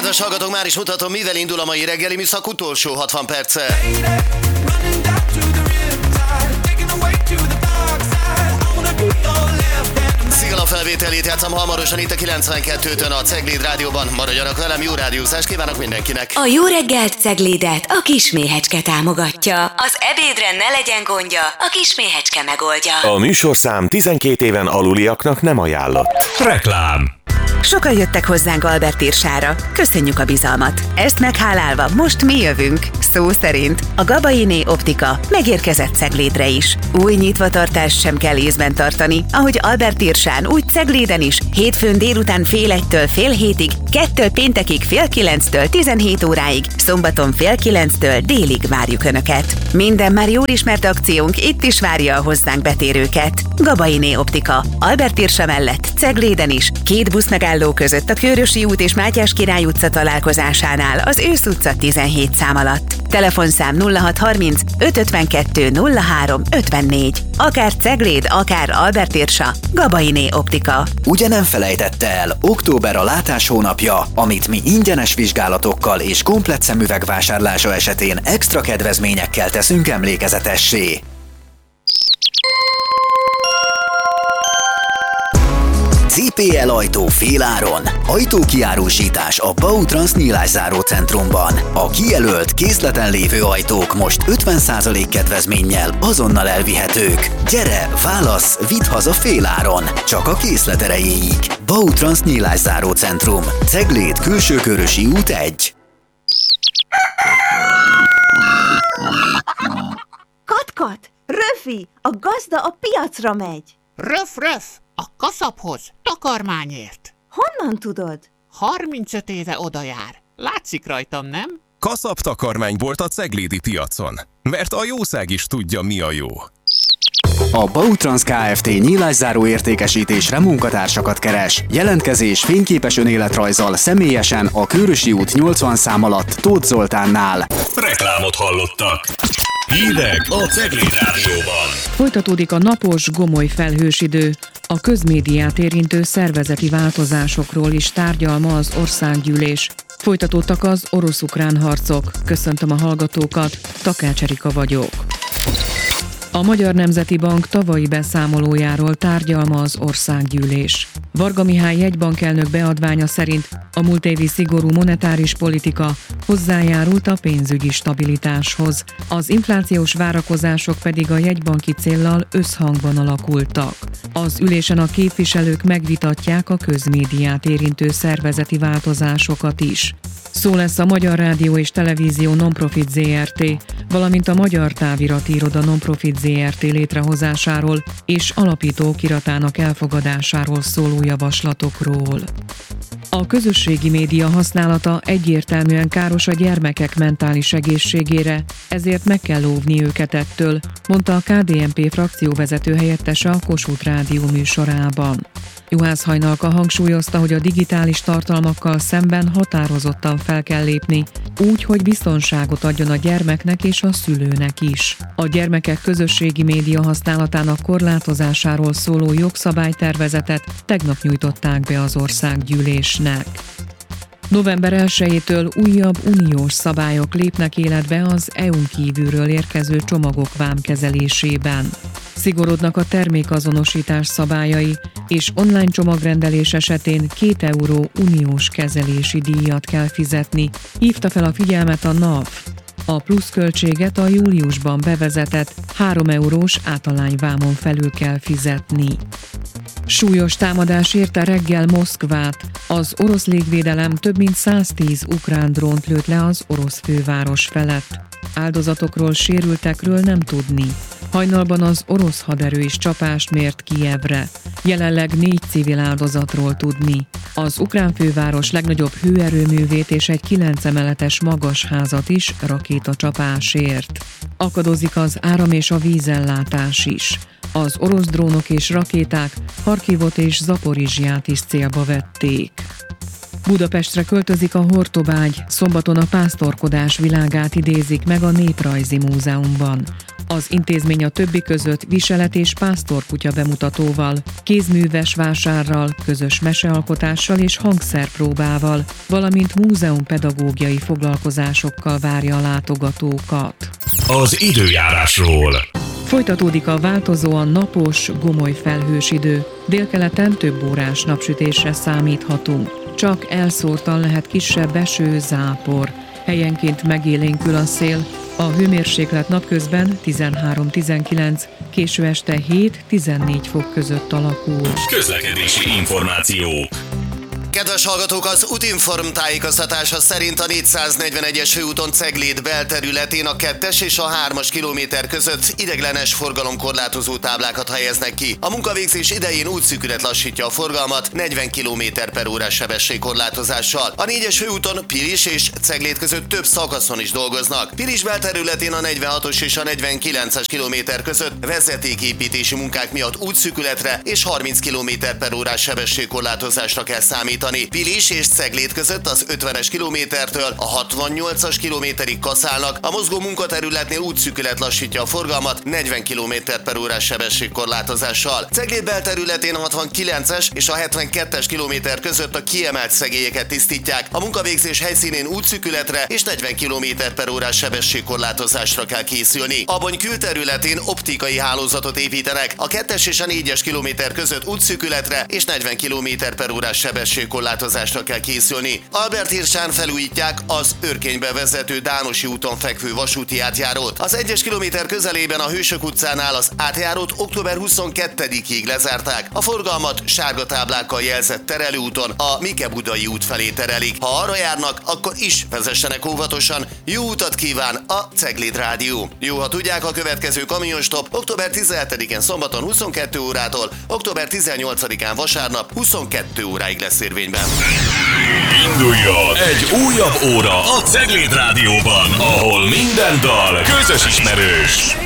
Kedves hallgatók, már is mutatom, mivel indul a mai reggeli műszak utolsó 60 perce. Szigala felvételét játszom hamarosan itt a 92-tön a Cegléd Rádióban. Maradjanak velem, jó rádiózást kívánok mindenkinek! A jó reggelt Ceglédet a Kisméhecske támogatja. Az ebédre ne legyen gondja, a Kisméhecske megoldja. A műsorszám 12 éven aluliaknak nem ajánlott. Reklám. Sokan jöttek hozzánk Albert Írsára. Köszönjük a bizalmat. Ezt meghálálva most mi jövünk. Szó szerint a Gabainé Optika megérkezett Ceglédre is. Új nyitvatartást sem kell észben tartani, ahogy Albert Írsán, úgy Cegléden is. Hétfőn délután 6:30-től 7:30-ig, kettől péntekig 8:30-től 17 óráig, szombaton 8:30-től délig várjuk Önöket. Minden már jól ismert akciónk itt is várja a hozzánk betérőket. Gabainé Optika. Albert Írsa mellett Cegléden is, 2 buszmegálló között a Kőrösi út és Mátyás Király utca találkozásánál az Ősz utca 17 szám alatt. Telefonszám 0630 552 03 54. Akár Cegléd, akár Albert Írsa. Gabainé Optika. Ugye nem felejtette el, október a látás hónapja, amit mi ingyenes vizsgálatokkal és komplett szemüveg vásárlása esetén extra kedvezményekkel teszünk emlékezetessé. CPL ajtó féláron. Ajtókiárusítás a Bautrans nyílászáró centrumban. A kijelölt, készleten lévő ajtók most 50% kedvezménnyel azonnal elvihetők. Gyere, válasz, vidd haza féláron. Csak a készlet erejéig. Bautrans nyílászáró centrum. Cegléd, Külső-Körösi út 1. Kat-kat! Röfi! A gazda a piacra megy! Röf! A kaszaphoz, takarmányért. Honnan tudod? 35 éve oda jár. Látszik rajtam, nem? Kaszap takarmánybolt a ceglédi piacon. Mert a jószág is tudja, mi a jó. A Bautrans Kft. Nyílászáró értékesítésre munkatársakat keres. Jelentkezés fényképes önéletrajzzal személyesen a Kőrösi út 80 szám alatt Tóth Zoltánnál. Reklámot hallottak. Hírek a Cegléd Rádióban. Folytatódik a napos, gomoly felhős idő. A közmédiát érintő szervezeti változásokról is tárgyal ma az országgyűlés. Folytatódtak az orosz-ukrán harcok. Köszöntöm a hallgatókat, Takács Erika vagyok. A Magyar Nemzeti Bank tavalyi beszámolójáról tárgyal ma az országgyűlés. Varga Mihály jegybankelnök beadványa szerint a múlt évi szigorú monetáris politika hozzájárult a pénzügyi stabilitáshoz, az inflációs várakozások pedig a jegybanki céllal összhangban alakultak. Az ülésen a képviselők megvitatják a közmédiát érintő szervezeti változásokat is. Szó lesz a Magyar Rádió és Televízió Nonprofit Zrt., valamint a Magyar Távirati Iroda Nonprofit Zrt. Létrehozásáról és alapító okiratának elfogadásáról szóló javaslatokról. A közösségi média használata egyértelműen káros a gyermekek mentális egészségére, ezért meg kell óvni őket ettől, mondta a KDNP frakcióvezető helyettese a Kossuth Rádió műsorában. Juhász Hajnalka hangsúlyozta, hogy a digitális tartalmakkal szemben határozottan fel kell lépni, úgy, hogy biztonságot adjon a gyermeknek és a szülőnek is. A gyermekek közösségi média használatának korlátozásáról szóló jogszabálytervezetet tegnap nyújtották be az országgyűlésnek. November 1-től újabb uniós szabályok lépnek életbe az EU-n kívülről érkező csomagok vámkezelésében. Szigorodnak a termékazonosítás szabályai, és online csomagrendelés esetén 2 euró uniós kezelési díjat kell fizetni, hívta fel a figyelmet a NAV. A pluszköltséget a júliusban bevezetett 3 eurós általányvámon felül kell fizetni. Súlyos támadás érte reggel Moszkvát. Az orosz légvédelem több mint 110 ukrán drónt lőtt le az orosz főváros felett. Áldozatokról, sérültekről nem tudni. Hajnalban az orosz haderő is csapást mért Kijevre. Jelenleg 4 civil áldozatról tudni. Az ukrán főváros legnagyobb hőerőművét és egy 9 emeletes magasházat is rakétacsapás ért. Akadozik az áram és a vízellátás is. Az orosz drónok és rakéták Harkivot és Zaporizsját is célba vették. Budapestre költözik a Hortobágy, szombaton a pásztorkodás világát idézik meg a Néprajzi Múzeumban. Az intézmény a többi között viselet és pásztorkutya bemutatóval, kézműves vásárral, közös mesealkotással és hangszerpróbával, valamint múzeumpedagógiai foglalkozásokkal várja a látogatókat. Az időjárásról. Folytatódik a változóan napos, gomoly felhős idő. Délkeleten több órás napsütésre számíthatunk. Csak elszórtan lehet kisebb eső, zápor. Helyenként megélénkül a szél. A hőmérséklet napközben 13-19, késő este 7-14 fok között alakul. Közlekedési információk. Kedves hallgatók, az Útinform tájékoztatása szerint a 441-es főúton Cegléd belterületén a 2-es és a 3-as kilométer között ideiglenes forgalomkorlátozó táblákat helyeznek ki. A munkavégzés idején útszűkület lassítja a forgalmat 40 km/h sebességkorlátozással. A 4-es főúton Pilis és Cegléd között több szakaszon is dolgoznak. Pilis belterületén a 46-os és a 49-es kilométer között vezetéképítési munkák miatt útszűkületre és 30 km/h sebességkorlátozásra kell számítani. Pilis és Cegléd között az 50-es kilométertől a 68-as kilométerig kaszálnak, a mozgó munkaterületnél útszűkület lassítja a forgalmat 40 km/h sebességkorlátozással. Cegléd belterületén a 69-es és a 72-es kilométer között a kiemelt szegélyeket tisztítják, a munkavégzés helyszínén útszűkületre és 40 km/h sebességkorlátozásra kell készülni. A Bony külterületén optikai hálózatot építenek, a 2-es és a 4-es kilométer között útszűkületre és 40 km/h sebességkorlátozásra kell készülni. Albert Hirsán felújítják az Örkénybe vezető Dánosi úton fekvő vasúti átjárót. Az 1-es kilométer közelében a Hősök utcánál az átjárót október 22-ig lezárták. A forgalmat sárga táblákkal jelzett terelőúton a Mike-Budai út felé terelik. Ha arra járnak, akkor is vezessenek óvatosan. Jó utat kíván a Cegléd Rádió. Jó, ha tudják, a következő kamionstop október 17-én szombaton 22 órától, október 18-án vasárnap 22 óráig lesz érvényben. Induljon egy újabb óra a Cegléd Rádióban, ahol minden dal közös ismerős.